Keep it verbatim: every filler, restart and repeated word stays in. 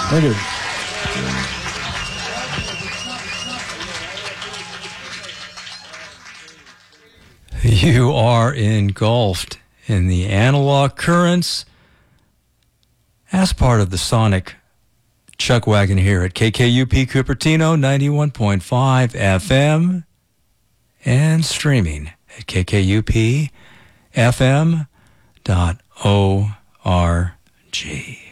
Thank you. You are engulfed in the analog currents as part of the sonic chuck wagon here at K K U P Cupertino ninety-one point five F M and streaming at K K U P F M dot O R G.